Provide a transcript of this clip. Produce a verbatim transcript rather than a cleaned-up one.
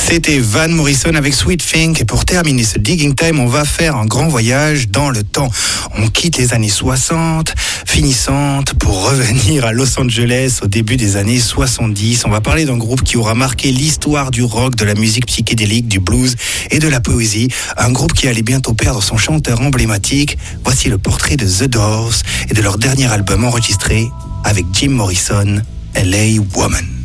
C'était Van Morrison avec Sweet Thing. Et pour terminer ce Digging Time, on va faire un grand voyage dans le temps. On quitte les années soixante, finissantes, pour revenir à Los Angeles au début des années soixante-dix. On va parler d'un groupe qui aura marqué l'histoire du rock, de la musique psychédélique, du blues et de la poésie. Un groupe qui allait bientôt perdre son chanteur emblématique. Voici le portrait de The Doors et de leur dernier album enregistré avec Jim Morrison, L A Woman.